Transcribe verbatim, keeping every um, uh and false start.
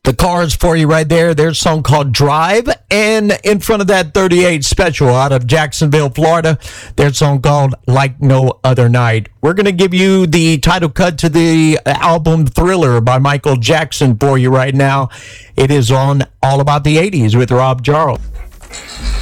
The Cars for you right there. Their song called Drive. And in front of that, thirty-eight Special out of Jacksonville, Florida. Their song called Like No Other Night. We're going to give you the title cut to the album Thriller by Michael Jackson for you right now. It is on All About the eighties with Rob Jarrell.